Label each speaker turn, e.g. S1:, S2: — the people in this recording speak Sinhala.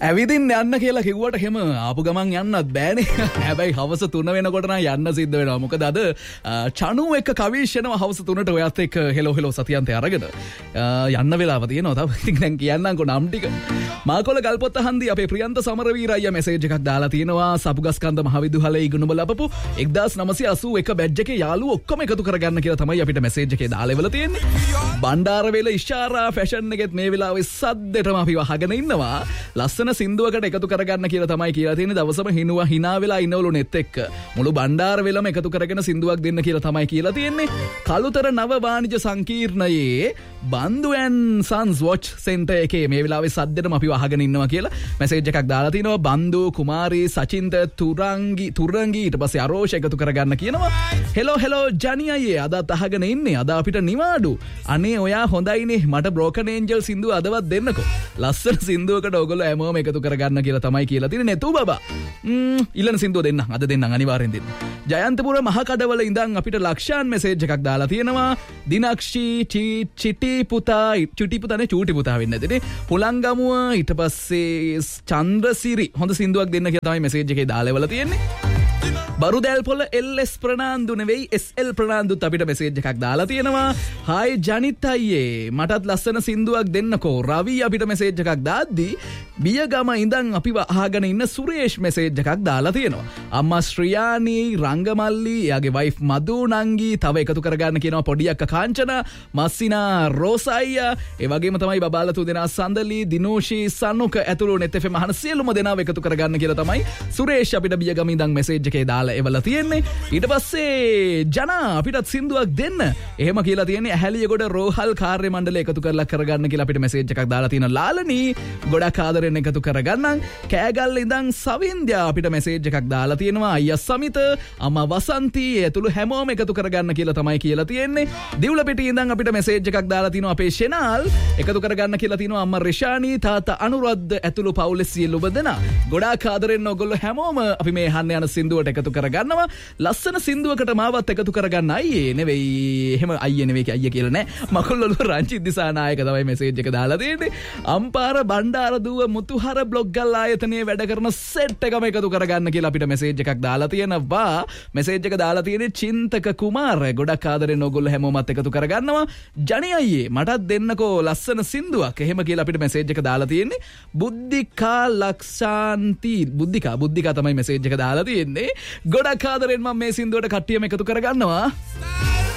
S1: ඇවිදින් යන්න කියලා කිව්වට එහෙම ආපු ගමන් යන්නත් බෑනේ. හැබැයි හවස 3 වෙනකොට නම් යන්න සිද්ධ වෙනවා. මොකද අද චනු එක කවිෂණව හවස 3ට ඔයත් එක්ක හෙලෝ සතියන්තේ අරගෙන යන්න වෙලාව තියෙනවා. තව ඉතින් දැන් කියන්නම්කෝ නම් ටික. මාකොළ ගල්පොත්ත හන්දි අපේ ප්‍රියන්ත සමරවීර අයියා මෙසේජ් එකක් දාලා තියෙනවා. සපුගස්කන්ද මහවිදුහලේ ඉගෙනුම ලබපු 1981 බැජ් එකේ යාළුවෝ ඔක්කොම එකතු කරගන්න කියලා තමයි අපිට මෙසේජ් එකේ දාලා ඉවලා තියෙන්නේ. බණ්ඩාරවේල ඉෂාරා ෆැෂන් එකෙත් මේ වෙලාවේ සද්දෙටම අපි වහගෙන ඉන්නවා. ලස්සන සින්දුවකට එකතු කරගන්න කියලා තමයි කියලා තියෙන්නේ. දවසම හිනුවා hina වෙලා ඉන්නවලු නෙත් එක්ක. මුළු බණ්ඩාරවේලම එකතු කරගෙන සින්දුවක් දෙන්න කියලා තමයි කියලා තියෙන්නේ. කලුතර නව වාණිජ සංකීර්ණයේ බන්දු ඇන් සන්ස් වොච් සෙන්ටර් එකේ මේ වෙලාවේ සද්දෙටම අපි වහගෙන ඉන්නවා කියලා මෙසේජ් එකක් දාලා තිනවා. බන්දු කුමාරී සචින්ත තුරංගි ඊට පස්සේ අරෝෂ එකතු කරගන්න කියනවා. හෙලෝ ජනි අයියේ අදත් අහගෙන ඉන්නේ. අද අපිට නිවාඩු. අනේ ඔයා හොඳයිනේ. මට බ්‍රෝකන් ඒන්ජල් සින්දුව අදවත් දෙන්නකෝ. ලස්සන සින්දුවකට ඔයගොල්ලෝ හැමෝම එකතු කරගන්න කියලා තමයි කියලා තියෙන්නේ. නෙතු බබා. ඊළඟ සින්දුව දෙන්න. අද දෙන්න අනිවාර්යෙන් දෙන්න. ජයන්තපුර මහකඩවල ඉඳන් අපිට ලක්ෂාන් මෙසේජ් එකක් දාලා තියෙනවා. දිනක්ෂී චුටි පුතා වෙන්න ඇතිනේ. හුලංගමුව ඊට පස්සේ චන්ද්‍රසිරි හොඳ සින්දුවක් දෙන්න කියලා තමයි මෙසේජ් එකේ දාලා ඉවලා තියෙන්නේ. බරුදැල්පොළ LS ප්‍රනාන්දු නෙවෙයි SL ප්‍රනාන්දුත් අපිට මෙසේජ් එකක් දාලා තියෙනවා. හායි ජනිත් අයියේ මටත් ලස්සන සින්දුවක් දෙන්නකෝ. රවි අපිට මෙසේජ් එකක් දාද්දී බියගම ඉඳන් අපිව අහගෙන ඉන්න සුරේෂ් මෙසේජ් එකක් දාලා තියෙනවා. අම්මා ශ්‍රියානි රංගමල්ලි එයාගේ වයිෆ් මදු නංගි තව එකතු කරගන්න කියනවා. පොඩි අක්කා කාංචන මස්සිනා රෝසයියා ඒ වගේම තමයි බබාලා තුදෙනා සඳලි දිනෝෂි සනුක ඇතුළු net FM අහන සියලුම දෙනාව එකතු කරගන්න කියලා තමයි සුරේෂ් අපිට බියගම ඉඳන් මෙසේජ් එකේ දාලා එවලා තියෙන්නේ. ඊට පස්සේ ජනා අපිටත් සින්දුවක් දෙන්න එහෙම කියලා තියෙන්නේ. ඇහැලියගොඩ රෝහල් කාර්ය මණ්ඩලය එකතු කරලා කරගන්න කියලා අපිට මෙසේජ් එකක් දාලා තියෙනවා. ලාලනී ගොඩක් ආදරෙන් එකතු කරගන්නම්. කෑගල්ල ඉඳන් සවින්ද්‍යා අපිට මෙසේජ් එකක් දාලා තියෙනවා. අයියා සමිත අම්මා වසන්ති ඇතුළු හැමෝම එකතු කරගන්න කියලා තමයි කියලා තියෙන්නේ. දිවුලපිටිය ඉඳන් අපිට මෙසේජ් එකක් දාලා තියෙනවා. අපේ ෂෙනාල් එකතු කරගන්න කියලා තියෙනවා. අම්මා රිෂානි තාත්තා අනුරද්ද ඇතුළු පවුලේ සියලුම දෙනා ගොඩක් ආදරෙන් ඔයගොල්ලෝ හැමෝම අපි මේ අහන්න යන සින්දුවට එකතු කරගන්නවා. ලස්සන සින්දුවකට මාවත් එකතු කරගන්න අයියේ නෙවෙයි. එහෙම අයියේ නෙවෙයි අයියා කියලා නෑ. මකුල්ලොල රංචිත් දිසානායක තමයි මෙසේජ් එක දාලා තියෙන්නේ. අම්පාර බණ්ඩාර දුව මුතුහර බ්ලොග් ගල් ආයතනයේ වැඩ කරන සෙට් එකම එකතු කරගන්න කියලා අපිට මෙසේජ් එකක් දාලා තියෙනවා. මෙසේජ් එක දාලා තියෙන්නේ චින්තක කුමාර. ගොඩක් ආදරෙන් ඔයගොල්ලෝ හැමෝමත් එකතු කරගන්නවා. ජනි අයියේ මටත් දෙන්නකෝ ලස්සන සින්දුවක්. එහෙම කියලා අපිට මෙසේජ් එක දාලා තියෙන්නේ. බුද්ධිකා ලක්ෂාන්ති බුද්ධිකා තමයි මෙසේජ් එක දාලා තියෙන්නේ. ගොඩක් ආදරෙන් මම මේ සින්දුවට කට්ටියම එකතු කරගන්නවා.